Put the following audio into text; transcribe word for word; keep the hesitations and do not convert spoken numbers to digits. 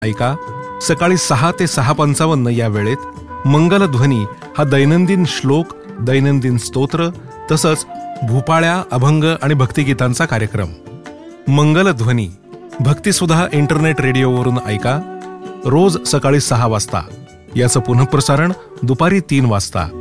ऐका सकाळी सहा ते सहा पंचावन्न या वेळेत मंगलध्वनी हा दैनंदिन श्लोक, दैनंदिन स्तोत्र तसंच भूपाळ्या, अभंग आणि भक्तिगीतांचा कार्यक्रम. मंगलध्वनी भक्तिसुधा इंटरनेट रेडिओवरून ऐका रोज सकाळी सहा वाजता. याचं पुनःप्रसारण दुपारी तीन वाजता.